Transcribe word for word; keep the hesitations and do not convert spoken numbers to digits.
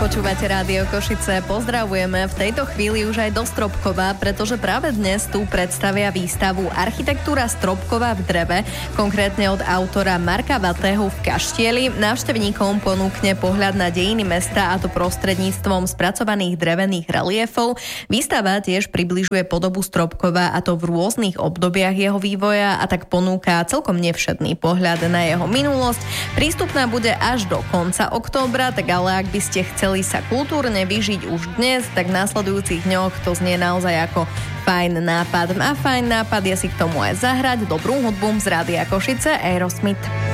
Počúvate Rádio Košice, pozdravujeme v tejto chvíli už aj do Stropkova, pretože práve dnes tu predstavia výstavu Architektúra Stropkova v dreve, konkrétne od autora Marka Vatého v Kaštieli. Návštevníkom ponúkne pohľad na dejiny mesta, a to prostredníctvom spracovaných drevených reliefov. Výstava tiež približuje podobu Stropkova, a to v rôznych obdobiach jeho vývoja, a tak ponúka celkom nevšetný pohľad na jeho minulosť. Prístupná bude až do konca októbra, tak ale ak by ste chceli sa kultúrne vyžiť už dnes, tak v následujúcich dňoch to znie naozaj ako fajn nápad. A fajn nápad je si k tomu aj zahrať dobrú hudbu z Rádia Košice Aerosmith.